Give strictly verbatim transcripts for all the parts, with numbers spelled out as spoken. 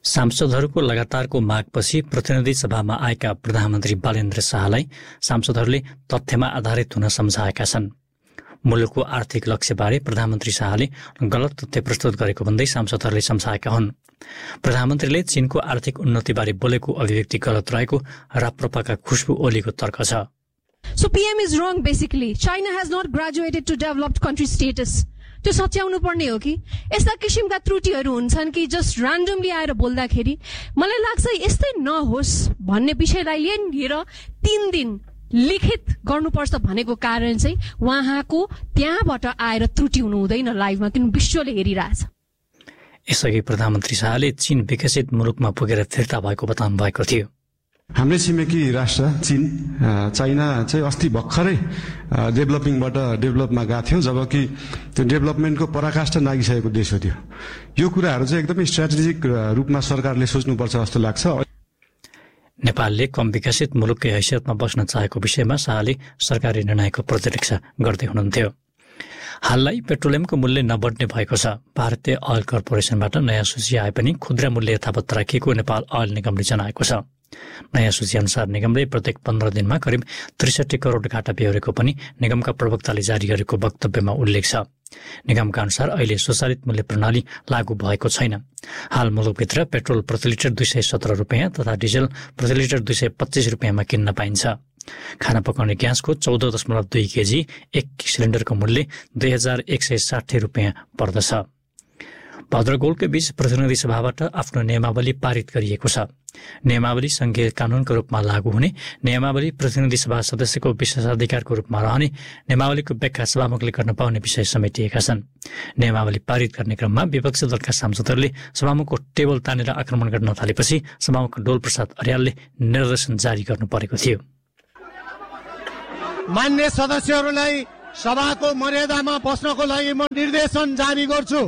सांसदहरूको लगातारको मागपछि प्रतिनिधि सभामा आएका प्रधानमन्त्री बालेन्द्र शाहलाई सांसदहरूले तथ्यमा आधारित हुन सम्झाएका छन्। मुलुकको आर्थिक लक्ष्यबारे प्रधानमन्त्री शाहले गलत तथ्य प्रस्तुत गरेको भन्दै सांसदहरूले सम्झाएका हुन्। प्रधानमन्त्रीले चीनको आर्थिक उन्नतिबारे बोलेको अभिव्यक्ति गलत रहेको राप्रपाका खुशबु ओलीको तर्क छ। So P M is wrong basically. China has not graduated to developed country status. त्यो सच्याउनु पर्ने हो कि यस्ता किसिमका त्रुटिहरू हुन्छन् कि जस्ट र्यान्डमली आएर बोल्दाखेरि मलाई लाग्छ यस्तै नहोस् भन्ने विषयलाई लिएर तीन दिन लिखित गर्नुपर्छ भनेको कारण चाहिँ उहाँको त्यहाँबाट आएर त्रुटि हुनु हुँदैन लाइभमा, किन विश्वले हेरिरहेछ। यसअघि प्रधानमन्त्री शाहले चीन विकसित मुलुकमा पुगेर फिर्ता भएको बताउनु भएको थियो। हाम्रै छिमेकी राष्ट्र चीन चाइना चाहिँ अस्ति भर्खरै डेभलपिङबाट डेभलपमा गएको थियो, जबकि त्यो डेभलपमेन्टको पराकाष्ठा नागिसकेको देश हो। त्यो यो कुराहरू चाहिँ एकदमै स्ट्राटेजिक रूपमा सरकारले सोच्नुपर्छ जस्तो लाग्छ। नेपालले कम विकसित मुलुककै हैसियतमा बस्न चाहेको विषयमा शाहले सरकारी निर्णयको प्रतिरक्षा गर्दै हुनुहुन्थ्यो। हाललाई पेट्रोलियमको मूल्य नबढ्ने भएको छ। भारतीय अयल कर्पोरेसनबाट नयाँ सूची आए पनि खुद्रा मूल्य यथावत राखिएको नेपाल अयल निगमले जनाएको छ। नयाँ सूची अनुसार निगमले प्रत्येक पन्ध्र दिनमा करिब त्रिसठी करोड घाटा बेहोरेको पनि निगमका प्रवक्ताले जारी गरेको वक्तव्यमा उल्लेख छ। निगमका अनुसार अहिले स्वचालित मूल्य प्रणाली लागू भएको छैन। हाल मुलुकभित्र पेट्रोल प्रति लिटर दुई सय सत्र रुपियाँ तथा डिजल प्रति लिटर दुई सय पच्चिस रुपियाँमा किन्न पाइन्छ। खाना पकाउने ग्यासको चौध दशमलव दुई केजी एक सिलिन्डरको मूल्य दुई हजार एक सय साठी रुपियाँ पर्दछ। भद्रगोलकै बीच प्रतिनिधि सभाबाट आफ्नो नियमावली पारित गरिएको छ। नियमावली संघीय कानूनको रूपमा लागू हुने, नियमावली प्रतिनिधि सभा सदस्यको विशेषाधिकारको रूपमा रहने, नियमावलीको व्याख्या सभामुखले गर्न पाउने विषय समेटिएका छन्। नियमावली पारित गर्ने क्रममा विपक्षी दलका सांसदहरूले सभामुखको टेबल तानेर आक्रमण गर्न थालेपछि सभामुख डोल प्रसाद अर्यालले निर्देशन जारी गर्नु परेको थियो। मान्य सदस्यहरूलाई सभाको मर्यादामा बस्नको लागि म निर्देशन जारी गर्छु।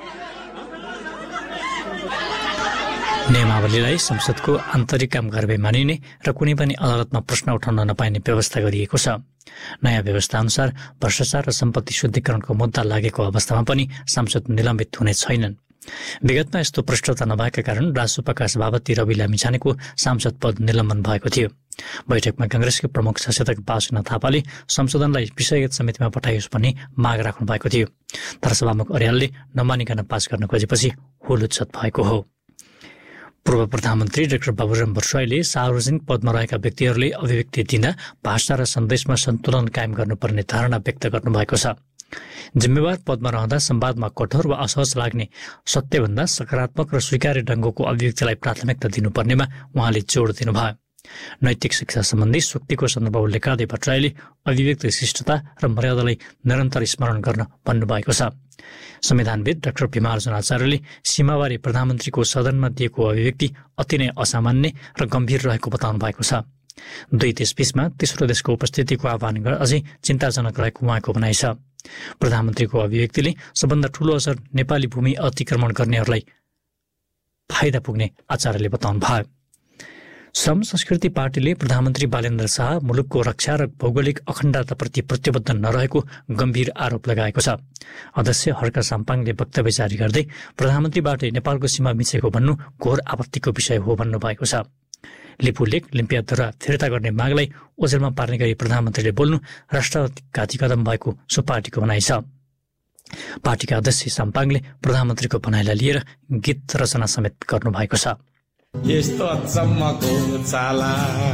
नियमावलीलाई संसदको आन्तरिक काम कारबाही मानिने र कुनै पनि अदालतमा प्रश्न उठाउन नपाइने व्यवस्था गरिएको छ। नयाँ व्यवस्था अनुसार भ्रष्टाचार र सम्पत्ति शुद्धिकरणको मुद्दा लागेको अवस्थामा पनि सांसद निलम्बित हुने छैनन्। विगतमा यस्तो भ्रष्टता नभएका कारण राजसभाका सभापति रवि लामिछानेको सांसद पद निलम्बन भएको थियो। बैठकमा कांग्रेसका प्रमुख सचेतक बासुना थापाले संशोधनलाई विषयगत समितिमा पठाइयोस् भन्ने माग राख्नु भएको थियो, तर सभामुख अर्यालले नमानिकन पास गर्न खोजेपछि हुलुच्छत भएको हो। पूर्व प्रधानमन्त्री डाक्टर बाबुराम भट्टराईले सार्वजनिक पदमा रहेका व्यक्तिहरूले अभिव्यक्ति दिँदा भाषा र सन्देशमा सन्तुलन कायम गर्नुपर्ने धारणा व्यक्त गर्नुभएको छ। जिम्मेवार पदमा रहँदा संवादमा कठोर वा असहज लाग्ने सत्यभन्दा सकारात्मक र स्वीकार्य ढङ्गको अभिव्यक्तिलाई प्राथमिकता दिनुपर्नेमा उहाँले जोड दिनुभयो। नैतिक शिक्षा सम्बन्धी सूक्तिको सन्दर्भ उल्लेख गर्दै भट्टराईले अभिव्यक्ति शिष्टता र मर्यादालाई निरन्तर स्मरण गर्न भन्नुभएको छ। संविधानविद डाक्टर भीमार्जुन आचार्यले सीमावारी प्रधानमन्त्रीको सदनमा दिएको अभिव्यक्ति अति नै असामान्य र गम्भीर रहेको बताउनु भएको छ। दुई देशबीचमा तेस्रो देशको उपस्थितिको आह्वान अझै चिन्ताजनक रहेको उहाँको भनाइ छ। प्रधानमन्त्रीको अभिव्यक्तिले सबभन्दा ठूलो असर नेपाली भूमि अतिक्रमण गर्नेहरूलाई फाइदा पुग्ने आचार्यले बताउनु भयो। श्रम संस्कृति पार्टीले प्रधानमन्त्री बालेन्द्र शाह मुलुकको रक्षा र भौगोलिक अखण्डताप्रति प्रतिबद्ध नरहेको गम्भीर आरोप लगाएको छ। अध्यक्ष हर्क साम्पाङले वक्तव्य जारी गर्दै प्रधानमन्त्रीबाट नेपालको सीमा मिचेको भन्नु घोर आपत्तिको विषय हो भन्नुभएको छ। लिपुलेक लिम्पियाद्वारा फिर्ता गर्ने मागलाई ओझेलमा पार्ने गरी प्रधानमन्त्रीले बोल्नु राष्ट्रघाती कदम भएको सो पार्टीको भनाइ छ। पार्टीका अध्यक्ष साम्पाङले प्रधानमन्त्रीको भनाइलाई लिएर गीत रचना समेत गर्नुभएको छ। यस्तो अचम्मको चाला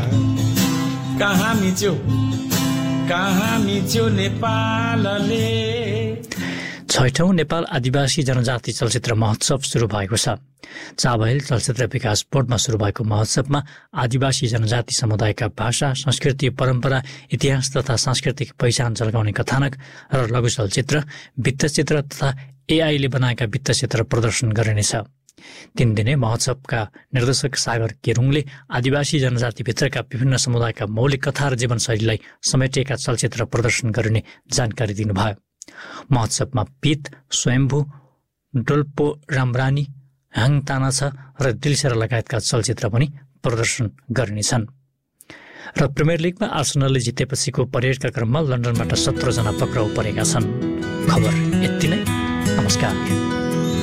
कहाँ मिच्यो कहाँ मिच्यो नेपालले। छैठौं नेपाल आदिवासी जनजाति चलचित्र महोत्सव सुरु भएको छ। चाबहिल चलचित्र विकास बोर्डमा सुरु भएको महोत्सवमा आदिवासी जनजाति समुदायका भाषा, संस्कृति, परम्परा, इतिहास तथा सांस्कृतिक पहिचान झल्काउने कथानक र लघु चलचित्र, वृत्तचित्र तथा एआईले बनाएका वृत्तचित्र प्रदर्शन गरिनेछ। तीन दिने महोत्सवका निर्देशक सागर केरुङले आदिवासी जनजातिभित्रका विभिन्न समुदायका मौलिक कथा र जीवनशैलीलाई समेटिएका चलचित्र प्रदर्शन गरिने जानकारी दिनुभयो। महोत्सवमा पित, स्वयम्भू, डोल्पो रामरानी, हाङ ताना छ र दिलसेरा लगायतका चलचित्र पनि प्रदर्शन गरिनेछन्। र प्रिमियर लिगमा आर्सेनलले जितेपछिको परेडका क्रममा लन्डनबाट सत्र जना पक्राउ परेका छन्। खबर यति नै। नमस्कार।